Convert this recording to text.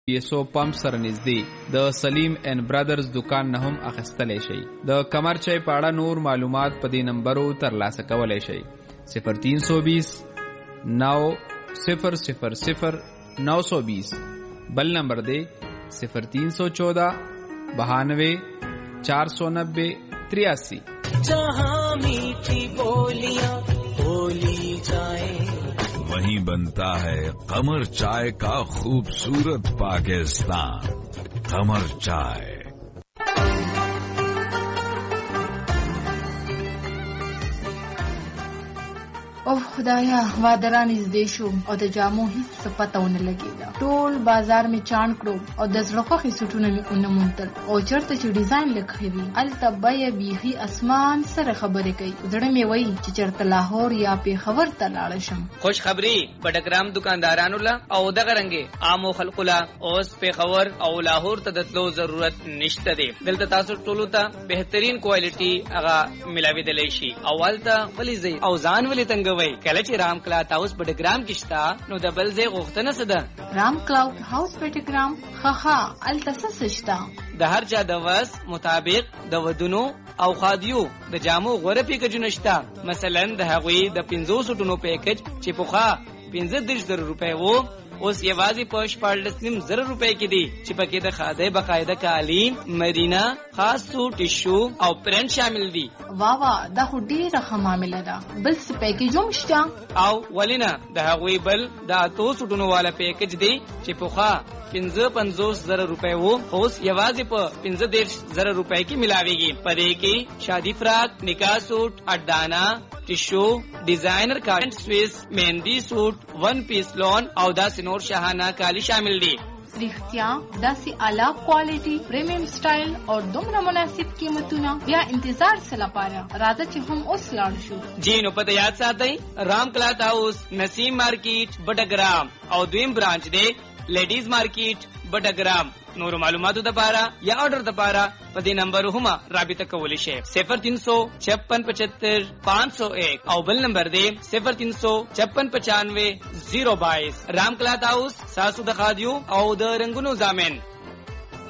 یسو پمپ سره نږدې د سلیم اینڈ برادرز دکان نه هم اخیستلی شئ. د کمر چای په اړه نور معلومات په دې نمبرو ترلاسه کولی شئ. 0320 9000 920. بل نمبر دی 0314 92 490 83. जहाँ मीठी बोलियां बोली जाए वहीं बनता है कमर चाय का खूबसूरत पाकिस्तान. कमर चाय. او خدایا وادران نږدې شو او د جامو هیڅ صفته ونه لګېده. ټول بازار می چاڼ کړو او د زړه خوښې سوټونه مې ونه موندل او چېرته چې ډیزاین لږ وي هلته بیه بیخي اسمان سره خبرې کوي. زړه مې وایي چې چېرته لاهور یا پېښور ته لاړه شم. خوش خبري بډګرام دکاندارانو له او دغه رنګې عامو خلکو له اوس پېښور او لاهور ته د تلو ضرورت نشته دی. دلته تاسو ټولو ته بهترین کوالټي هغه ملاویدلی شي. اولته ولې ځئ او ځان ولې تنګوئ؟ کله چې رام کلاوډ هاوس بډګرام کې شته نو د بل ځای غوښتنه څه ده؟ رام کلاوډ هاوس بډګرام ښه هلته څه شته؟ د هر چا د وس مطابق د ودونو او خادیو د جامو غوره پیکجونه شته. مثلا د هغوی د 500 سوټونو پیکج چې پخوا 15,000 روپۍ وو اوس یوازې په 14,000 روپۍ کې دي چې پکې د خادۍ باقاعده کالي، مرینا، خاص سوټ، ټیشو او پرنټ شامل دي. واوا دا خو ډیره ښه معامله ده. بل څه پیکج هم شته؟ او ولینه د هغوی بل د 8 سوټونو والا پیکج دی چې پخوا 55,000 روپۍ وو اوس یوازې په 15,000 روپۍ کې ملاويږي. پدې کې شادي فراق، نکاح سوټ، اډانا، ټیشو، ډیزاینر کارټ، سویس، مهندی سوټ، ون پیس لون او داسې نور شاهانه کالی شامل دي. رښتیا داسې اعلی کوالټي، پریمیم سټایل او دومره مناسب قیمتونه بیا انتظار څه لپاره؟ راځه چې هم اوس لاړ شو. جی نو پته یاد ساتئ رام کلاوډ هاوس نسیم مارکیټ بډګرام او دویم برانچ دی لیډیز مارکیټ بډګرام. نور معلوماتو لپاره یا آرډر لپاره په دې نمبر هم رابطه کولی شئ. 0356 501 او بل نمبر دی 0356 95 022. رام کلاوډ هاوس ساسو د خادیو او د رنگونو ضامن.